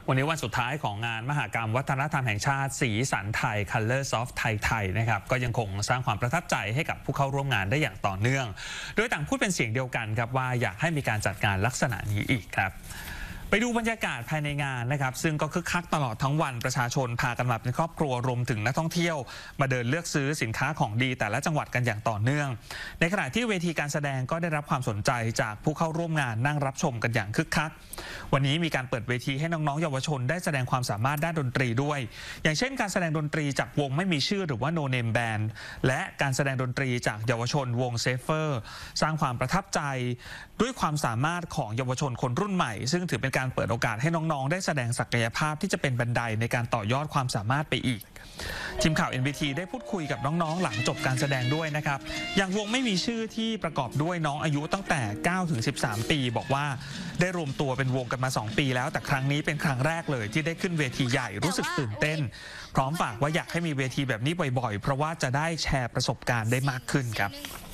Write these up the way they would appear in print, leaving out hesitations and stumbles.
วันนี้วันสุดท้ายของงานมหกรรมวัฒนธรรมแห่งชาติสีสันไทย Colors of Thai นะครับก็ยังคงสร้างความประทับใจให้กับผู้เข้าร่วมงานได้อย่างต่อเนื่องโดยต่างพูดเป็นเสียงเดียวกันครับว่าอยากให้มีการจัดการลักษณะนี้อีกครับไปดูบรรยากาศภายในงานนะครับซึ่งก็คึกคักตลอดทั้งวันประชาชนพากันมาเป็นครอบครัวรวมถึงนักท่องเที่ยวมาเดินเลือกซื้อสินค้าของดีแต่ละจังหวัดกันอย่างต่อเนื่องในขณะที่เวทีการแสดงก็ได้รับความสนใจจากผู้เข้าร่วมงานนั่งรับชมกันอย่างคึกคักวันนี้มีการเปิดเวทีให้น้องๆเยาวชนได้แสดงความสามารถด้านดนตรีด้วยอย่างเช่นการแสดงดนตรีจากวงไม่มีชื่อหรือว่า No Name Band และการแสดงดนตรีจากเยาวชนวงเซฟเฟอร์สร้างความประทับใจด้วยความสามารถของเยาวชนคนรุ่นใหม่ซึ่งถือเป็นการเปิดโอกาสให้น้องๆได้แสดงศักยภาพที่จะเป็นบันไดในการต่อยอดความสามารถไปอีกทีมข่าว NBT ได้พูดคุยกับน้องๆหลังจบการแสดงด้วยนะครับอย่างวงไม่มีชื่อที่ประกอบด้วยน้องอายุตั้งแต่9 ถึง 13 ปีบอกว่าได้รวมตัวเป็นวงกันมา2 ปีแล้วแต่ครั้งนี้เป็นครั้งแรกเลยที่ได้ขึ้นเวทีใหญ่รู้สึกตื่นเต้นพร้อมฝากว่าอยากให้มีเวทีแบบนี้บ่อยๆเพราะว่าจะได้แชร์ประสบการณ์ได้มากขึ้นครับ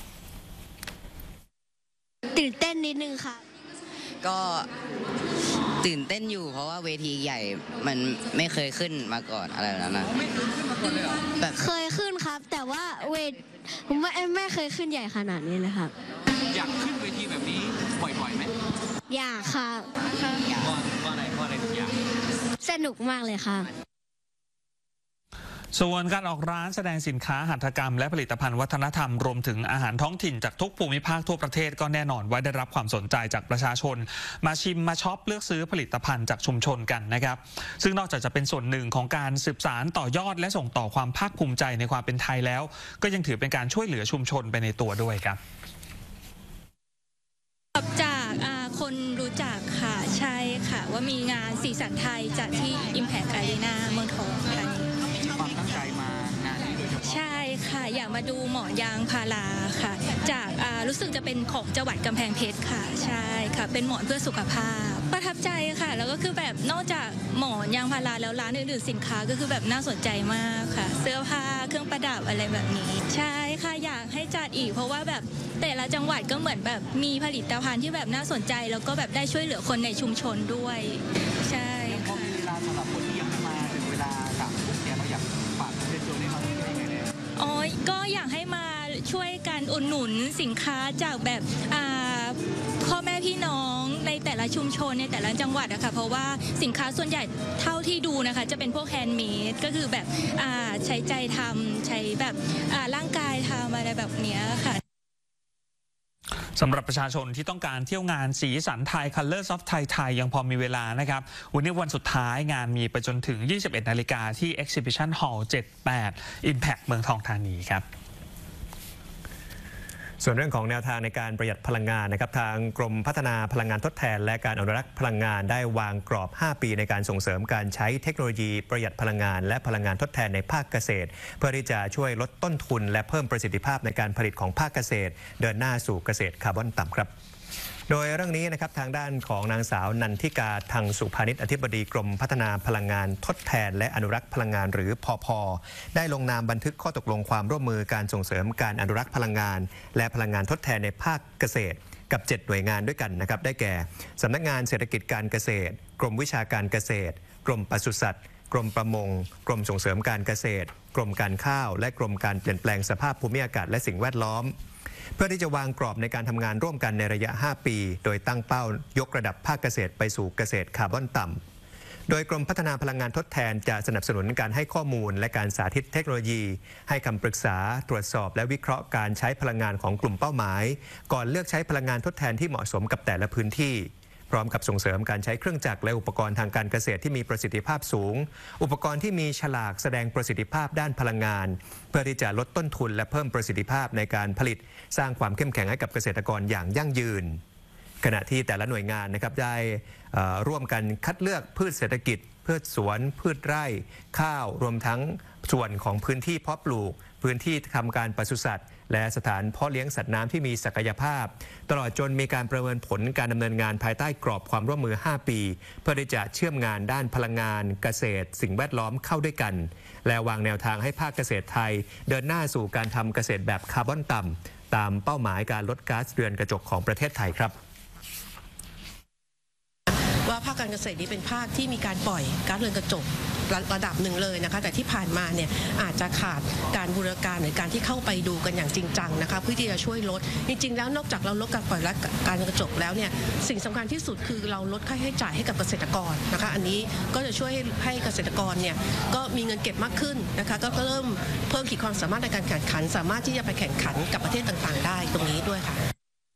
ตื่นเต้นนิดนึงค่ะก็ตื่นเต้นอยู่เพราะว่าเวทีใหญ่มันไม่เคยขึ้นมาก่อนอะไรแบบนั้นนะไม่เคยขึ้นมาก่อนเลยเหรอแบบเคยขึ้นครับแต่ว่าผมไม่เคยขึ้นใหญ่ขนาดนี้เลยครับอยากขึ้นเวทีแบบนี้บ่อยๆไหมอยากค่ะว่าอะไรทุกอย่างสนุกมากเลยค่ะส่วนการออกร้านแสดงสินค้าหัตถกรรมและผลิตภัณฑ์วัฒนธรรมรวมถึงอาหารท้องถิ่นจากทุกภูมิภาคทั่วประเทศก็แน่นอนว่าได้รับความสนใจจากประชาชนมาชิมมาช็อปเลือกซื้อผลิตภัณฑ์จากชุมชนกันนะครับซึ่งนอกจากจะเป็นส่วนหนึ่งของการสืบสานต่อยอดและส่งต่อความภาคภูมิใจในความเป็นไทยแล้วก็ยังถือเป็นการช่วยเหลือชุมชนไปในตัวด้วยครับจากคนรู้จักค่ะใช่ค่ะว่ามีงานสีสันไทยจัดที่ Impact Arena เมืองทองธานีความตั้งใจมางานนี้โดยเฉพาะใช่ค่ะอยากมาดูหมอนยางพาราค่ะจากรู้สึกจะเป็นของจังหวัดกำแพงเพชรค่ะใช่ค่ะเป็นหมอนเพื่อสุขภาพประทับใจค่ะแล้วก็คือแบบนอกจากหมอนยางพาราแล้วร้านอื่นๆสินค้าก็คือแบบน่าสนใจมากค่ะเสื้อผ้าเครื่องประดับอะไรแบบนี้ใช่ค่ะอยากให้จัดอีกเพราะว่าแบบแต่ละจังหวัดก็เหมือนแบบมีผลิตภัณฑ์ที่แบบน่าสนใจแล้วก็แบบได้ช่วยเหลือคนในชุมชนด้วยใช่พอมีเวลาสำหรับคนที่ยังไม่มาถึงเวลา3 ทุ่มเนี่ยเราอยากฝากเชิญชวนให้มาที่นี่ยังไงเนี่ยก็อยากให้มาช่วยกันอุดหนุนสินค้าจากแบบพ่อแม่พี่น้องในแต่ละชุมชนในแต่ละจังหวัดอะค่ะเพราะว่าสินค้าส่วนใหญ่เท่าที่ดูนะคะจะเป็นพวกแฮนด์เมดก็คือแบบใช้ใจทำใช้แบบร่างกายทำอะไรแบบนี้ค่ะสำหรับประชาชนที่ต้องการเที่ยวงานสีสันไทย Colors of Thai ยังพอมีเวลานะครับวันนี้วันสุดท้ายงานมีไปจนถึง 21 นาฬิกาที่ Exhibition Hall 78 Impact เมืองทองธานีครับส่วนเรื่องของแนวทางในการประหยัดพลังงานนะครับทางกรมพัฒนาพลังงานทดแทนและการอนุรักษ์พลังงานได้วางกรอบ 5 ปีในการส่งเสริมการใช้เทคโนโลยีประหยัดพลังงานและพลังงานทดแทนในภาคเกษตรเพื่อที่จะช่วยลดต้นทุนและเพิ่มประสิทธิภาพในการผลิตของภาคเกษตรเดินหน้าสู่เกษตรคาร์บอนต่ำครับโดยเรื่องนี้นะครับทางด้านของนางสาวนันทิกาทังสุภานิชอธิบดีกรมพัฒนาพลังงานทดแทนและอนุรักษ์พลังงานหรือพพ.ได้ลงนามบันทึกข้อตกลงความร่วมมือการส่งเสริมการอนุรักษ์พลังงานและพลังงานทดแทนในภาคเกษตรกับ7หน่วยงานด้วยกันนะครับได้แก่สำนักงานเศรษฐกิจการเกษตรกรมวิชาการเกษตรกรมปศุสัตว์กรมประมงกรมส่งเสริมการเกษตรกรมการข้าวและกรมการเปลี่ยนแปลงสภาพภูมิอากาศและสิ่งแวดล้อมเพื่อที่จะวางกรอบในการทำงานร่วมกันในระยะ 5 ปีโดยตั้งเป้ายกระดับภาคเกษตรไปสู่เกษตรคาร์บอนต่ำโดยกรมพัฒนาพลังงานทดแทนจะสนับสนุนการให้ข้อมูลและการสาธิตเทคโนโลยีให้คำปรึกษาตรวจสอบและวิเคราะห์การใช้พลังงานของกลุ่มเป้าหมายก่อนเลือกใช้พลังงานทดแทนที่เหมาะสมกับแต่ละพื้นที่พร้อมกับส่งเสริมการใช้เครื่องจักรและอุปกรณ์ทางการเกษตรที่มีประสิทธิภาพสูงอุปกรณ์ที่มีฉลากแสดงประสิทธิภาพด้านพลังงานเพื่อที่จะลดต้นทุนและเพิ่มประสิทธิภาพในการผลิตสร้างความเข้มแข็งให้กับเกษตรกรอย่างยั่งยืนขณะที่แต่ละหน่วยงานนะครับได้ร่วมกันคัดเลือกพืชเศรษฐกิจพืชสวนพืชไร่ข้าวรวมทั้งส่วนของพื้นที่เพาะปลูกพื้นที่ทำการปศุสัตว์และสถานเพาะเลี้ยงสัตว์น้ำที่มีศักยภาพตลอดจนมีการประเมินผลการดำเนินงานภายใต้กรอบความร่วมมือ 5 ปีเพื่อที่จะเชื่อมงานด้านพลังงานเกษตรสิ่งแวดล้อมเข้าด้วยกันและวางแนวทางให้ภาคเกษตรไทยเดินหน้าสู่การทำเกษตรแบบคาร์บอนต่ำตามเป้าหมายการลดก๊าซเรือนกระจกของประเทศไทยครับว่าภาคการเกษตรนี้เป็นภาคที่มีการปล่อยก๊าซเรือนกระจกระดับหนึ่งเลยนะคะแต่ที่ผ่านมาเนี่ยอาจจะขาดการบูรณาการหรือการที่เข้าไปดูกันอย่างจริงจังนะคะเพื่อที่จะช่วยลดจริงๆแล้วนอกจากเราลดการปล่อยก๊าซเรือนกระจกแล้วเนี่ยสิ่งสำคัญที่สุดคือเราลดค่าใช้จ่ายให้กับเกษตรกรนะคะอันนี้ก็จะช่วยให้เกษตรกรเนี่ยก็มีเงินเก็บมากขึ้นนะคะก็เริ่มเพิ่มขีดความสามารถในการแข่งขันสามารถที่จะไปแข่งขันกับประเทศต่างๆได้ตรงนี้ด้วยค่ะ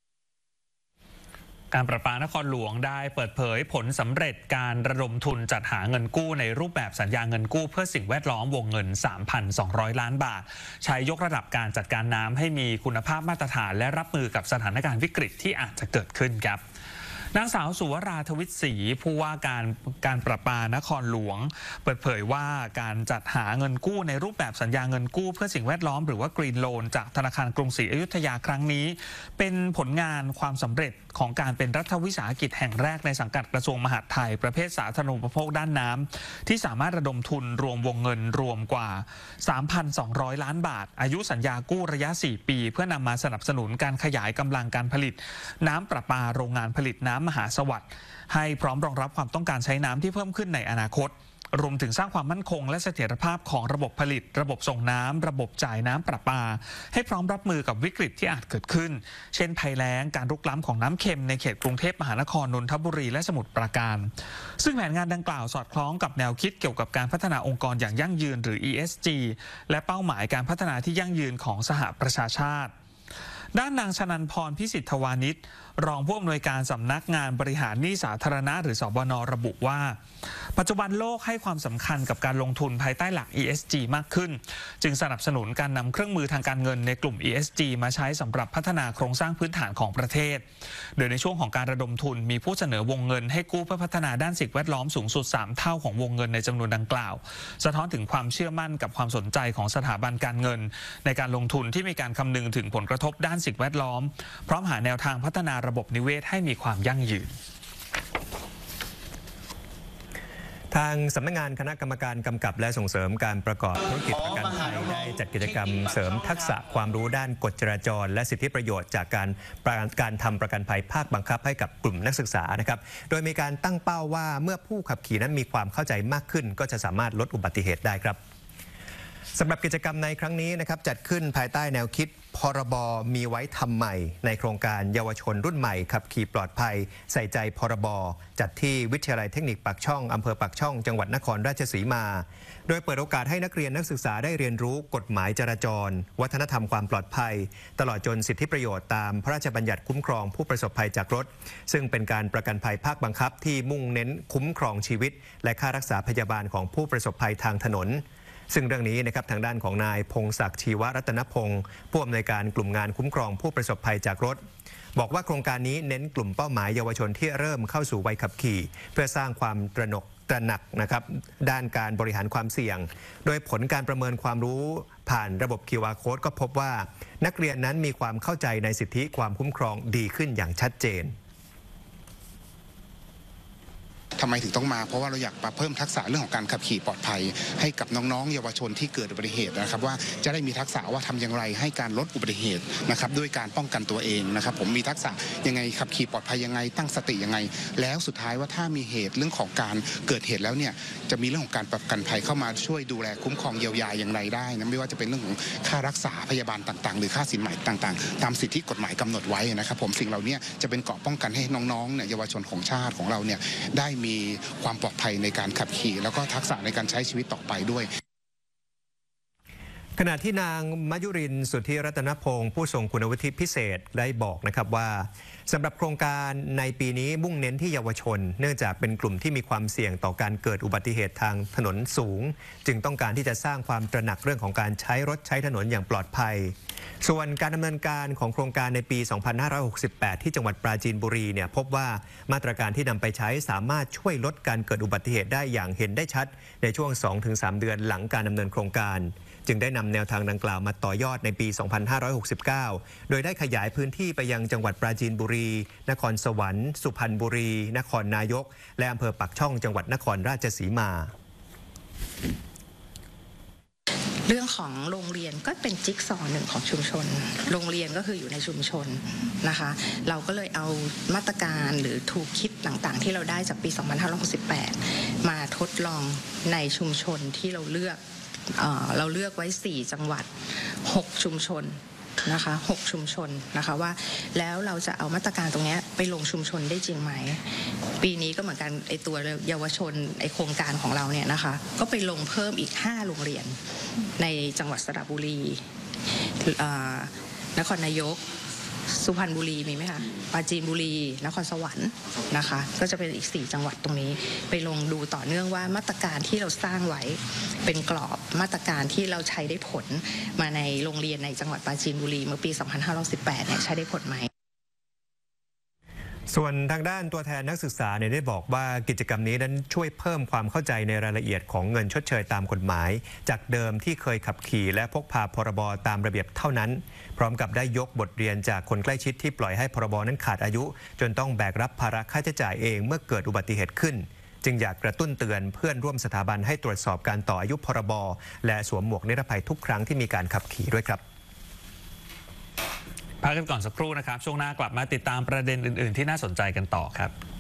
การประปานครหลวงได้เปิดเผยผลสำเร็จการระดมทุนจัดหาเงินกู้ในรูปแบบสัญญาเงินกู้เพื่อสิ่งแวดล้อมวงเงิน 3,200 ล้านบาทใช้ยกระดับการจัดการน้ำให้มีคุณภาพมาตรฐานและรับมือกับสถานการณ์วิกฤตที่อาจจะเกิดขึ้นครับนางสาวสุวราทวิศรีผู้ว่าการประปานครหลวงเปิดเผยว่าการจัดหาเงินกู้ในรูปแบบสัญญาเงินกู้เพื่อสิ่งแวดล้อมหรือว่ากรีนโลนจากธนาคารกรุงศรีอยุธยาครั้งนี้เป็นผลงานความสำเร็จของการเป็นรัฐวิสาหกิจแห่งแรกในสังกัดกระทรวงมหาดไทยประเภทสาธารณูปโภคด้านน้ำที่สามารถระดมทุนรวมวงเงินรวมกว่า 3,200 ล้านบาทอายุสัญญากู้ระยะ 4 ปีเพื่อนำมาสนับสนุนการขยายกำลังการผลิตน้ำประปาโรงงานผลิตน้ำมหาสวัสดิ์ให้พร้อมรองรับความต้องการใช้น้ำที่เพิ่มขึ้นในอนาคตรวมถึงสร้างความมั่นคงและเสถียรภาพของระบบผลิตระบบส่งน้ำระบบจ่ายน้ำประปาให้พร้อมรับมือกับวิกฤตที่อาจเกิดขึ้นเช่นภัยแล้งการรุกล้ำของน้ำเค็มในเขตกรุงเทพมหานครนนทบุรีและสมุทรปราการซึ่งแผนงานดังกล่าวสอดคล้องกับแนวคิดเกี่ยวกับการพัฒนาองค์กรอย่างยั่งยืนหรือ ESG และเป้าหมายการพัฒนาที่ยั่งยืนของสหประชาชาติด้านนางชนันพรพิสิทธวานิชรองผู้อำนวยการสำนักงานบริหารหนี้สาธารณะหรือสบน.ระบุว่าปัจจุบันโลกให้ความสำคัญกับการลงทุนภายใต้หลัก ESG มากขึ้นจึงสนับสนุนการนำเครื่องมือทางการเงินในกลุ่ม ESG มาใช้สำหรับพัฒนาโครงสร้างพื้นฐานของประเทศโดยในช่วงของการระดมทุนมีผู้เสนอวงเงินให้กู้เพื่อพัฒนาด้านสิ่งแวดล้อมสูงสุด3 เท่าของวงเงินในจำนวนดังกล่าวสะท้อนถึงความเชื่อมั่นกับความสนใจของสถาบันการเงินในการลงทุนที่มีการคำนึงถึงผลกระทบด้านสิ่งแวดล้อมพร้อมหาแนวทางพัฒนาระบบนิเวศให้มีความยั่งยืนทางสำนักงานคณะกรรมการกำกับและส่งเสริมการประกอบธุรกิจประกันภัยได้จัดกิจกรรมเสริมทักษะความรู้ด้านกฎจราจรและสิทธิประโยชน์จากการทำประกันภัยภาคบังคับให้กับกลุ่มนักศึกษานะครับโดยมีการตั้งเป้าว่าเมื่อผู้ขับขี่นั้นมีความเข้าใจมากขึ้นก็จะสามารถลดอุบัติเหตุได้ครับสำหรับกิจกรรมในครั้งนี้นะครับจัดขึ้นภายใต้แนวคิดพรบมีไว้ทำใหม่ในโครงการเยาวชนรุ่นใหม่ขับขี่ปลอดภัยใส่ใจพรบจัดที่วิทยาลัยเทคนิคปากช่องอำเภอปากช่องจังหวัดนครราชสีมาโดยเปิดโอกาสให้นักเรียนนักศึกษาได้เรียนรู้กฎหมายจราจรวัฒนธรรมความปลอดภัยตลอดจนสิทธิประโยชน์ตามพระราชบัญญัติคุ้มครองผู้ประสบภัยจากรถซึ่งเป็นการประกันภัยภาคบังคับที่มุ่งเน้นคุ้มครองชีวิตและค่ารักษาพยาบาลของผู้ประสบภัยทางถนนซึ่งเรื่องนี้นะครับทางด้านของนายพงศักดิ์ชีวรัตนพงศ์ผู้อำนวยการกลุ่มงานคุ้มครองผู้ประสบภัยจากรถบอกว่าโครงการนี้เน้นกลุ่มเป้าหมายเยาวชนที่เริ่มเข้าสู่วัยขับขี่เพื่อสร้างความตระหนักนะครับด้านการบริหารความเสี่ยงโดยผลการประเมินความรู้ผ่านระบบ QR Code ก็พบว่านักเรียนนั้นมีความเข้าใจในสิทธิความคุ้มครองดีขึ้นอย่างชัดเจนทำไมถึงต้องมาเพราะว่าเราอยากเพิ่มทักษะเรื่องของการขับขี่ปลอดภัยให้กับน้องๆเยาวชนที่เกิดอุบัติเหตุนะครับว่าจะได้มีทักษะว่าทำอย่างไรให้การลดอุบัติเหตุนะครับด้วยการป้องกันตัวเองนะครับผมมีทักษะยังไงขับขี่ปลอดภัยยังไงตั้งสติยังไงแล้วสุดท้ายว่าถ้ามีเหตุเรื่องของการเกิดเหตุแล้วเนี่ยจะมีเรื่องของการประกันภัยเข้ามาช่วยดูแลคุ้มครองเยียวยาอย่างไรได้นะไม่ว่าจะเป็นเรื่องของค่ารักษาพยาบาลต่างๆหรือค่าสินไหมต่างๆตามสิทธิกฎหมายกำหนดไว้นะครับผมสิ่งเหล่านี้จะเป็นเกราะป้องกันให้น้องๆเนี่ยเยาวชนของชาติของเราเนี่ยได้มีความปลอดภัยในการขับขี่แล้วก็ทักษะในการใช้ชีวิตต่อไปด้วยขณะที่นางมยุรินทร์สุทธิรัตนพงศ์ผู้ทรงคุณวุฒิพิเศษได้บอกนะครับว่าสำหรับโครงการในปีนี้มุ่งเน้นที่เยาวชนเนื่องจากเป็นกลุ่มที่มีความเสี่ยงต่อการเกิดอุบัติเหตุทางถนนสูงจึงต้องการที่จะสร้างความตระหนักเรื่องของการใช้รถใช้ถนนอย่างปลอดภัยส่วนการดำเนินการของโครงการในปี 2568 ที่จังหวัดปราจีนบุรีเนี่ยพบว่ามาตรการที่นำไปใช้สามารถช่วยลดการเกิดอุบัติเหตุได้อย่างเห็นได้ชัดในช่วง 2-3 เดือนหลังการดำเนินโครงการจึงได้นำแนวทางดังกล่าวมาต่อยอดในปี 2569 โดยได้ขยายพื้นที่ไปยังจังหวัดปราจีนบุรีนครสวรรค์สุพรรณบุรีนครนายกและอำเภอปากช่องจังหวัดนครราชสีมาเรื่องของโรงเรียนก็เป็นจิ๊กซอว์หนึ่งของชุมชนโรงเรียนก็คืออยู่ในชุมชนนะคะเราก็เลยเอามาตรการหรือทูคิดต่างๆที่เราได้จากปี 2568 มาทดลองในชุมชนที่เราเลือกไว้ 4 จังหวัด 6 ชุมชนนะคะ6 ชุมชนนะคะว่าแล้วเราจะเอามาตรการตรงนี้ไปลงชุมชนได้จริงไหมปีนี้ก็เหมือนกันไอตัวเยาวชนไอโครงการของเราเนี่ยนะคะก็ไปลงเพิ่มอีก5 โรงเรียนในจังหวัดสระบุรีนครนายกสุพรรณบุรีมีไหมคะปราจีนบุรีนครสวรรค์นะคะก็จะเป็นอีก4 จังหวัดตรงนี้ไปลงดูต่อเนื่องว่ามาตรการที่เราสร้างไว้เป็นกรอบมาตรการที่เราใช้ได้ผลมาในโรงเรียนในจังหวัดปราจีนบุรีเมื่อปี 2518 เนี่ยใช้ได้ผลไหมส่วนทางด้านตัวแทนนักศึกษาได้บอกว่ากิจกรรมนี้นั้นช่วยเพิ่มความเข้าใจในรายละเอียดของเงินชดเชยตามกฎหมายจากเดิมที่เคยขับขี่และพกพาพรบตามระเบียบเท่านั้นพร้อมกับได้ยกบทเรียนจากคนใกล้ชิดที่ปล่อยให้พรบนั้นขาดอายุจนต้องแบกรับภาระค่าใช้จ่ายเองเมื่อเกิดอุบัติเหตุขึ้นจึงอยากกระตุ้นเตือนเพื่อนร่วมสถาบันให้ตรวจสอบการต่ออายุพรบและสวมหมวกนิรภัยทุกครั้งที่มีการขับขี่ด้วยครับพักกันก่อนสักครู่นะครับช่วงหน้ากลับมาติดตามประเด็นอื่นๆที่น่าสนใจกันต่อครับ